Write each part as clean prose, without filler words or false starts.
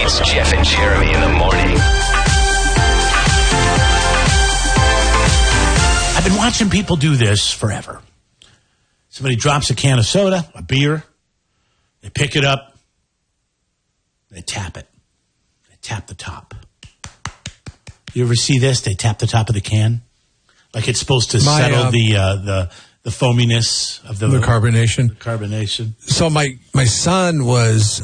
It's Jeff and Jeremy in the morning. I've been watching people do this forever. Somebody drops a can of soda, a beer, they pick it up, they tap it. They tap the top. You ever see this? They tap the top of the can? Like it's supposed to settle the foaminess of the carbonation. Carbonation. So my son was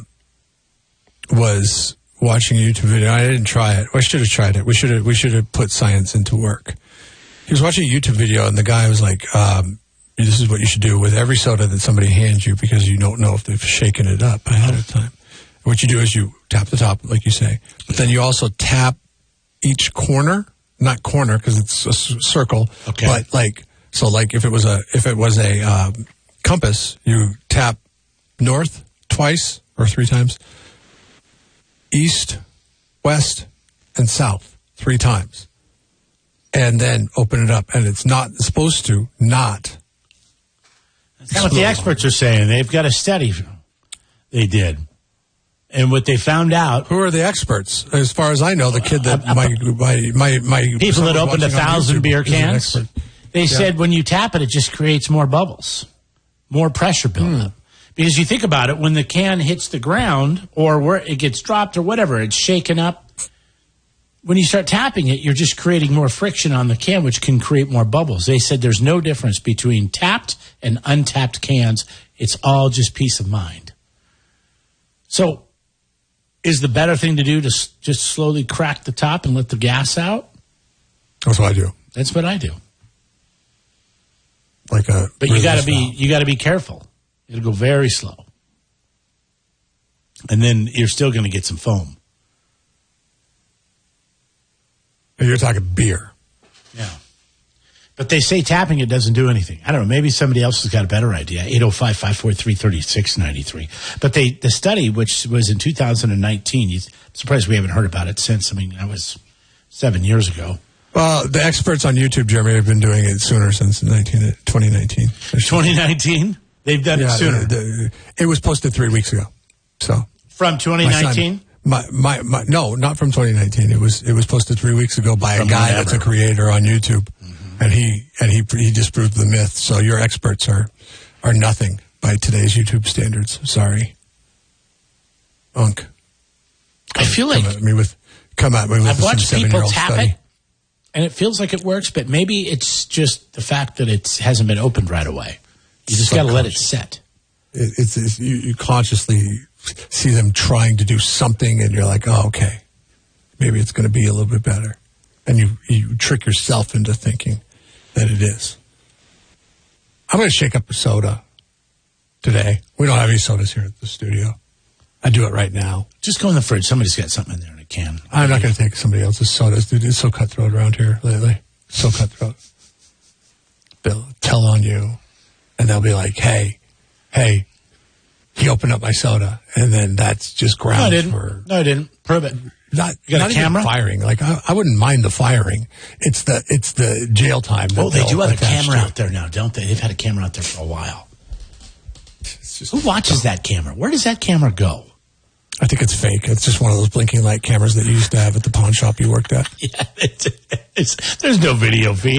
watching a YouTube video. I didn't try it. I should have tried it. We should have put science into work. He was watching a YouTube video, and the guy was like, this is what you should do with every soda that somebody hands you, because you don't know if they've shaken it up ahead of time. What you do is you tap the top, like you say, but then you also tap each corner, not corner because it's a circle, okay. But like if it was a compass, you tap north twice or 3 times, east, west, and south 3 times. And then open it up, and it's not supposed to not. That's what the experts are saying. They've got a study they did. And what they found out... Who are the experts? As far as I know, the kid that my people that opened 1,000 beer cans, they said when you tap it, it just creates more bubbles, more pressure buildup. Because you think about it, when the can hits the ground or where it gets dropped or whatever, it's shaken up. When you start tapping it, you're just creating more friction on the can, which can create more bubbles. They said there's no difference between tapped and untapped cans. It's all just peace of mind. So is the better thing to do to just slowly crack the top and let the gas out? That's what I do. That's what I do. But you got to be careful. It'll go very slow. And then you're still going to get some foam. You're talking beer. Yeah. But they say tapping it doesn't do anything. I don't know. Maybe somebody else has got a better idea. 805-543-3693. But the study, which was in 2019, I'm surprised we haven't heard about it since. I mean, that was 7 years ago. Well, the experts on YouTube, Jeremy, have been doing it sooner since 2019. 2019? They've done it sooner. It was posted 3 weeks ago. So from 2019? No, not from 2019. It was posted 3 weeks ago by a guy that's a creator on YouTube, and he disproved the myth. So your experts are nothing by today's YouTube standards. Sorry, Unk. I feel like come at me with I've watched people tap study. it, and it feels like it works, but maybe it's just the fact that it hasn't been opened right away. You just got to let it set. It's you consciously see them trying to do something, and you're like, oh, okay, maybe it's going to be a little bit better. And you trick yourself into thinking that it is. I'm going to shake up a soda today. We don't have any sodas here at the studio. I do it right now. Just go in the fridge. Somebody's got something in there in a can. I'm not going to take somebody else's sodas, dude. It's so cutthroat around here lately. So cutthroat. They'll tell on you, and they'll be like, hey, he opened up my soda, and then that's just grounds for... No, I didn't. Prove it. Not a camera? Even firing. Like, I wouldn't mind the firing. It's the jail time. Oh, they do have a camera out there now, don't they? They've had a camera out there for a while. Who watches that camera? Where does that camera go? I think it's fake. It's just one of those blinking light cameras that you used to have at the pawn shop you worked at. Yeah, there's no video feed.